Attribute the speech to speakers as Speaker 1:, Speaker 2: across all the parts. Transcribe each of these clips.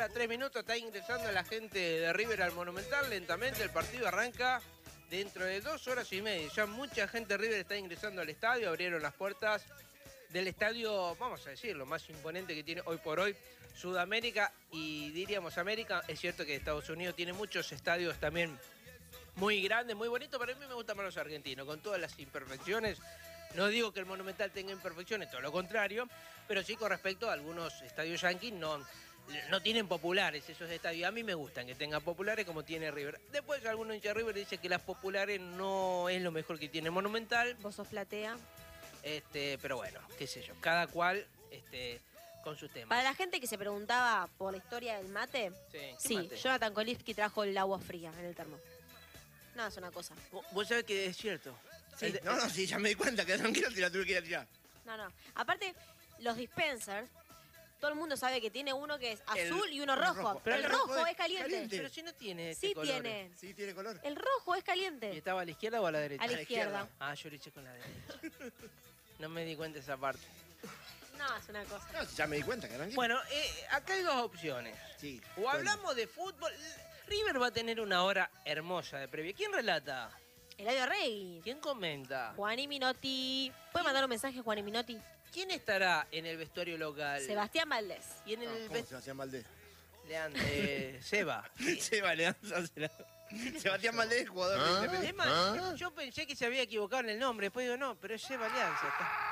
Speaker 1: queda 3 minutos, está ingresando la gente de River al Monumental lentamente. El partido arranca dentro de 2 horas y media. Ya mucha gente de River está ingresando al estadio, abrieron las puertas del estadio, vamos a decir, lo más imponente que tiene hoy por hoy Sudamérica y diríamos América. Es cierto que Estados Unidos tiene muchos estadios también muy grandes, muy bonitos, pero a mí me gustan más los argentinos, con todas las imperfecciones. No digo que el Monumental tenga imperfecciones, todo lo contrario, pero sí con respecto a algunos estadios yanquis no tienen populares esos estadios. A mí me gustan que tengan populares como tiene River. Después algunos hinchas de River dicen que las populares no es lo mejor que tiene Monumental.
Speaker 2: Vos sos platea.
Speaker 1: Pero bueno, qué sé yo, cada cual con sus temas.
Speaker 2: Para la gente que se preguntaba por la historia del mate,
Speaker 1: Sí, mate?
Speaker 2: Jonathan Kolivsky trajo el agua fría en el termo. No, es una cosa.
Speaker 1: Vos sabés que es cierto.
Speaker 3: Sí. No, sí, ya me di cuenta que tranquilo si la tuve que ir a tirar.
Speaker 2: No. Aparte, los dispensers, todo el mundo sabe que tiene uno que es azul y uno rojo.
Speaker 1: Pero
Speaker 2: el rojo es caliente.
Speaker 1: Pero si no tiene
Speaker 2: Sí
Speaker 1: colores.
Speaker 2: tiene.
Speaker 3: Sí, tiene color.
Speaker 2: El rojo es
Speaker 1: ¿Y
Speaker 2: caliente.
Speaker 1: estaba a la izquierda o a la derecha?
Speaker 2: A la izquierda.
Speaker 1: Ah, yo lo hice con la derecha. No me di cuenta de esa parte.
Speaker 2: No, es una cosa.
Speaker 3: No, ya me di cuenta que tranquilo.
Speaker 1: Bueno, acá hay 2 opciones.
Speaker 3: Sí.
Speaker 1: O hablamos de fútbol. River va a tener una hora hermosa de previa. ¿Quién relata?
Speaker 2: Eladio Rey.
Speaker 1: ¿Quién comenta?
Speaker 2: Juan y Minotti. ¿Puede mandar un mensaje, Juan y Minotti?
Speaker 1: ¿Quién estará en el vestuario local?
Speaker 2: Sebastián Valdés.
Speaker 1: Y en el
Speaker 3: ¿Cómo Sebastián Valdés?
Speaker 1: Seba.
Speaker 3: Seba Leanza. Sebastián Valdés, jugador de Independiente.
Speaker 1: Es más, yo pensé que se había equivocado en el nombre. Después digo, no, pero es Seba Alianza.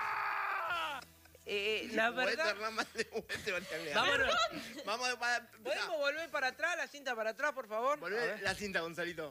Speaker 1: La verdad... Vámonos.
Speaker 3: Vamos para...
Speaker 1: ¿Podemos volver para atrás, la cinta para atrás, por favor?
Speaker 3: Volver la cinta, Gonzalito.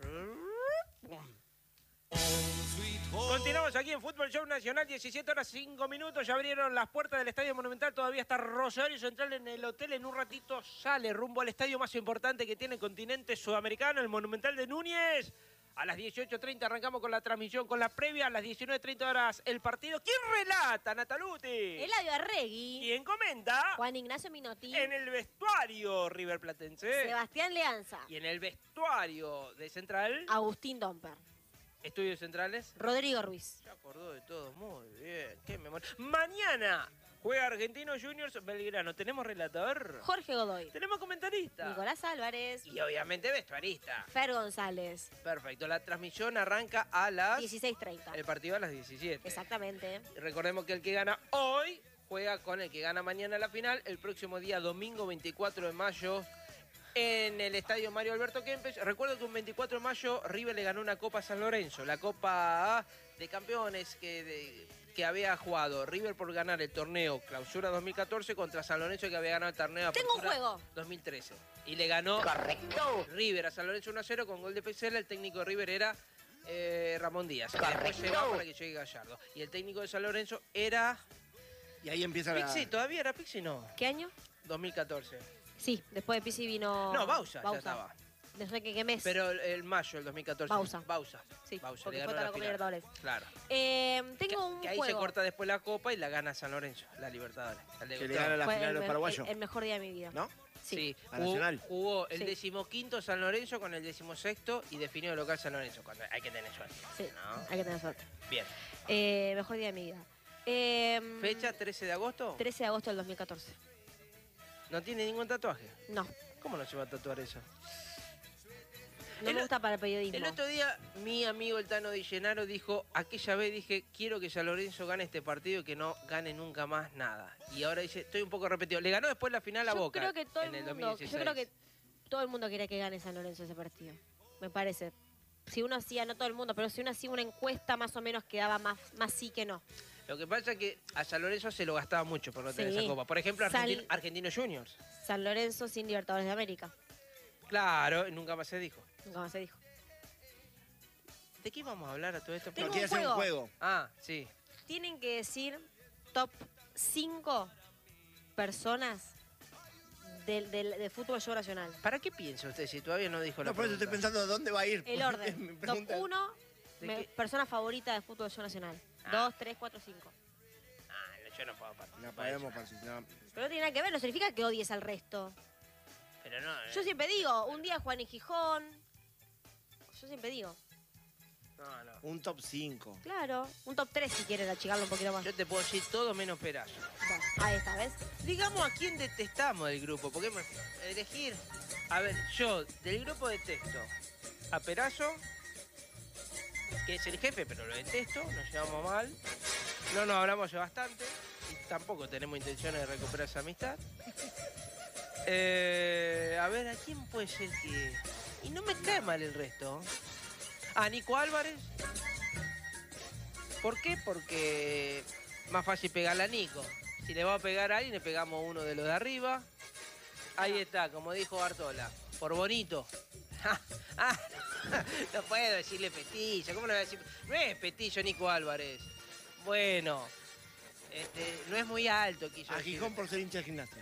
Speaker 1: Continuamos aquí en Fútbol Show Nacional, 17 horas 5 minutos. Ya abrieron las puertas del Estadio Monumental. Todavía está Rosario Central en el hotel. En un ratito sale rumbo al estadio más importante que tiene el continente sudamericano, el Monumental de Núñez. A las 18:30 arrancamos con la transmisión, con la previa. A las 19:30 horas el partido. ¿Quién relata, Nataluti?
Speaker 2: Eladio Arregui.
Speaker 1: ¿Quién comenta?
Speaker 2: Juan Ignacio Minotti.
Speaker 1: En el vestuario River Platense.
Speaker 2: Sebastián Leanza.
Speaker 1: Y en el vestuario de Central.
Speaker 2: Agustín Domper.
Speaker 1: Estudios Centrales.
Speaker 2: Rodrigo Ruiz.
Speaker 1: Se acordó de todo, muy bien, qué memoria. Mañana juega Argentinos Juniors Belgrano. ¿Tenemos relator?
Speaker 2: Jorge Godoy.
Speaker 1: ¿Tenemos comentarista?
Speaker 2: Nicolás Álvarez.
Speaker 1: Y obviamente vestuarista.
Speaker 2: Fer González.
Speaker 1: Perfecto, la transmisión arranca a las...
Speaker 2: 16:30.
Speaker 1: El partido a las 17.
Speaker 2: Exactamente.
Speaker 1: Recordemos que el que gana hoy juega con el que gana mañana la final. El próximo día, domingo 24 de mayo... en el estadio Mario Alberto Kempes. Recuerdo que un 24 de mayo River le ganó una Copa San Lorenzo, la Copa de Campeones que había jugado River por ganar el torneo Clausura 2014 contra San Lorenzo, que había ganado el torneo
Speaker 2: Tengo un
Speaker 1: Apertura
Speaker 2: juego.
Speaker 1: 2013. Y le ganó River a San Lorenzo 1-0 con gol de Pesela. El técnico de River era Ramón Díaz. Que después llegó para que llegue Gallardo. Y el técnico de San Lorenzo era...
Speaker 3: Y ahí empieza la...
Speaker 1: Pixi, ¿todavía era Pixi? No.
Speaker 2: ¿Qué año?
Speaker 1: 2014.
Speaker 2: Sí, después de Pizzi vino...
Speaker 1: No, Bausa ya estaba.
Speaker 2: No sé qué mes.
Speaker 1: Pero el mayo del 2014.
Speaker 2: Bausa. Sí,
Speaker 1: Bausa,
Speaker 2: porque
Speaker 1: le
Speaker 2: fue
Speaker 1: ganó
Speaker 2: para la Copa
Speaker 1: final.
Speaker 2: Libertadores.
Speaker 1: Claro.
Speaker 2: Tengo un
Speaker 1: que ahí
Speaker 2: juego.
Speaker 1: se corta después la Copa y la gana San Lorenzo, la Libertadores.
Speaker 3: Que le gana la
Speaker 2: Fue
Speaker 3: final a los paraguayos.
Speaker 2: el mejor día de mi vida.
Speaker 3: ¿No?
Speaker 2: Sí.
Speaker 3: A Nacional.
Speaker 1: Jugó el
Speaker 2: Sí.
Speaker 1: 15º San Lorenzo con el 16º y definió el local San Lorenzo. Cuando hay que tener suerte.
Speaker 2: Sí,
Speaker 1: ¿No?
Speaker 2: hay que tener suerte.
Speaker 1: Bien.
Speaker 2: Mejor día de mi vida.
Speaker 1: ¿Fecha 13 de agosto?
Speaker 2: 13 de agosto del 2014.
Speaker 1: ¿No tiene ningún tatuaje?
Speaker 2: No,
Speaker 1: ¿Cómo no se va a tatuar eso?
Speaker 2: no
Speaker 1: El-
Speaker 2: me gusta para el periodismo.
Speaker 1: El otro día mi amigo el Tano Di Gennaro dijo, aquella vez dije, quiero que San Lorenzo gane este partido y que no gane nunca más nada. Y ahora dice, estoy un poco repetido. Le ganó después la final a
Speaker 2: Yo
Speaker 1: Boca
Speaker 2: creo que todo
Speaker 1: en el
Speaker 2: el mundo,
Speaker 1: 2016.
Speaker 2: yo creo que todo el mundo quería que gane San Lorenzo ese partido. Me parece. Si uno hacía, no todo el mundo, pero si uno hacía una encuesta más o menos quedaba más sí que no.
Speaker 1: Lo que pasa es que a San Lorenzo se lo gastaba mucho por no tener
Speaker 2: Sí.
Speaker 1: esa copa. Por ejemplo, Argentinos Juniors.
Speaker 2: San Lorenzo sin Libertadores de América.
Speaker 1: Claro, nunca más se dijo.
Speaker 2: Nunca más se dijo.
Speaker 1: ¿De qué vamos a hablar a todo esto?
Speaker 2: Tengo
Speaker 3: No, quiere
Speaker 2: un
Speaker 3: hacer un
Speaker 2: juego.
Speaker 3: juego.
Speaker 1: Ah, sí.
Speaker 2: Tienen que decir top 5 personas del fútbol show nacional.
Speaker 1: ¿Para qué piensa usted si todavía no dijo la
Speaker 3: No, por eso estoy
Speaker 1: pregunta?
Speaker 3: pensando dónde va a ir.
Speaker 2: El
Speaker 3: Mi
Speaker 2: orden. Top
Speaker 3: pregunta-
Speaker 2: 1,
Speaker 1: ¿De qué?
Speaker 2: persona favorita del fútbol show nacional.
Speaker 1: Ah.
Speaker 2: 2, 3, 4, 5.
Speaker 1: Ah, yo no puedo participar.
Speaker 3: No podemos participar.
Speaker 2: Pero no tiene nada que ver, no significa que odies al resto.
Speaker 1: Pero no.
Speaker 2: Yo siempre digo, un día Juan y Gijón. Yo siempre digo.
Speaker 1: No.
Speaker 3: Un top 5.
Speaker 2: Claro, un top 3 si quieres achicarlo un poquito más.
Speaker 1: Yo te puedo decir todo menos Perazo.
Speaker 2: Bueno, ahí está, ¿ves?
Speaker 1: Digamos a quién detestamos del grupo, porque elegir... A ver, yo del grupo detesto a Perazo, que es el jefe, pero lo detesto, nos llevamos mal. No nos hablamos hace bastante y tampoco tenemos intenciones de recuperar esa amistad. A ver, ¿a quién puede ser que...? Y no me cae mal el resto. A Nico Álvarez. ¿Por qué? Porque más fácil pegarle a Nico. Si le va a pegar a alguien, le pegamos uno de los de arriba. Ahí está, como dijo Bartola. Por bonito. No puedo decirle Petillo. ¿Cómo le voy a decir? No es Petillo Nico Álvarez. Bueno, no es muy alto, quiso
Speaker 3: A
Speaker 1: decir.
Speaker 3: Gijón por ser hincha de Gimnasia.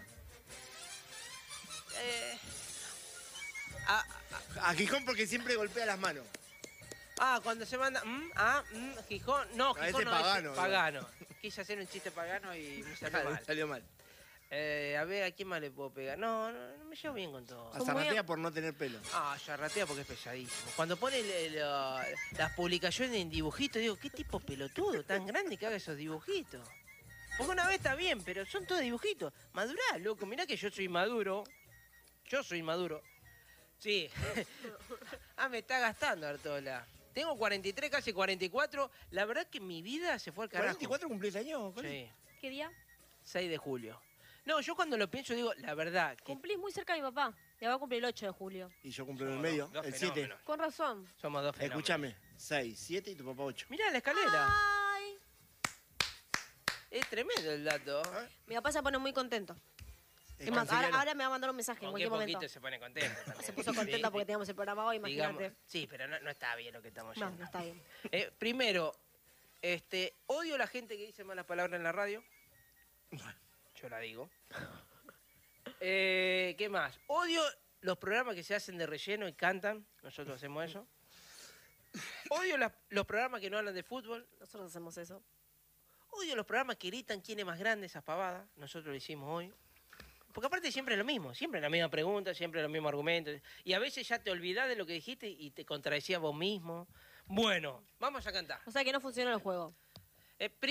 Speaker 3: A Gijón porque siempre golpea las manos.
Speaker 1: Cuando se manda... Gijón. No,
Speaker 3: A
Speaker 1: Gijón
Speaker 3: ese
Speaker 1: no,
Speaker 3: pagano,
Speaker 1: es pagano. Quise hacer un chiste pagano y me salió mal.
Speaker 3: Salió mal.
Speaker 1: A ver, ¿a quién más le puedo pegar? No me llevo bien con todo.
Speaker 3: A Zarratea por no tener pelo.
Speaker 1: Zarratea porque es pesadísimo. Cuando pone las publicaciones en dibujitos, digo, ¿qué tipo pelotudo tan grande que haga esos dibujitos? Porque una vez está bien, pero son todos dibujitos. Madurá, loco, mirá que yo soy maduro. Yo soy maduro. Sí. Me está gastando, Artola. Tengo 43, casi 44. La verdad que mi vida se fue al carajo.
Speaker 3: ¿44 cumplís años?
Speaker 1: Sí,
Speaker 2: ¿Qué día?
Speaker 1: 6 de julio. No, yo cuando lo pienso digo, la verdad que...
Speaker 2: Cumplís muy cerca de mi papá. Le va a cumplir el 8 de julio.
Speaker 3: Y yo cumplo en el medio,
Speaker 1: Dos
Speaker 3: el 7.
Speaker 1: fenómenos.
Speaker 2: Con razón.
Speaker 1: Somos dos fenómenos.
Speaker 3: Escúchame, 6, 7 y tu papá 8.
Speaker 1: Mirá la escalera.
Speaker 2: Ay.
Speaker 1: Es tremendo el dato.
Speaker 2: Mi papá se pone muy contento. Es más, ahora me va a mandar un mensaje en
Speaker 1: Con qué
Speaker 2: cualquier momento.
Speaker 1: poquito se pone contento también.
Speaker 2: Se puso contenta porque teníamos el programa hoy,
Speaker 1: Digamos,
Speaker 2: imagínate.
Speaker 1: sí, pero no está bien lo que estamos
Speaker 2: No,
Speaker 1: haciendo.
Speaker 2: no está bien.
Speaker 1: Primero, odio a la gente que dice malas palabras en la radio. Yo la digo. ¿Qué más? Odio los programas que se hacen de relleno y cantan. Nosotros hacemos eso. Odio los programas que no hablan de fútbol.
Speaker 2: Nosotros hacemos eso.
Speaker 1: Odio los programas que gritan quién es más grande, esas pavadas. Nosotros lo hicimos hoy. Porque aparte siempre es lo mismo, siempre la misma pregunta, siempre los mismos argumentos. Y a veces ya te olvidás de lo que dijiste y te contradecías vos mismo. Bueno, vamos a cantar.
Speaker 2: O sea que no funciona el juego.